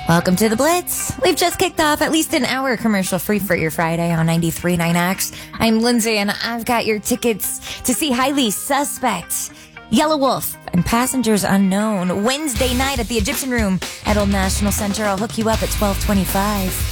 Welcome to the Blitz. We've just kicked off at least an hour commercial-free for your Friday on 93.9 X. I'm Lindsay, and I've got your tickets to see Highly Suspect, Yellow Wolf, and Passengers Unknown Wednesday night at the Egyptian Room at Old National Center. I'll hook you up at 12:25.